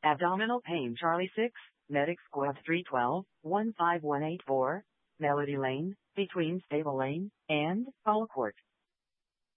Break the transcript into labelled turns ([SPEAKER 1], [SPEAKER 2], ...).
[SPEAKER 1] Abdominal pain Charlie 6, Medic Squad 312, 15184, Melody Lane, between Stable Lane and Paul Court.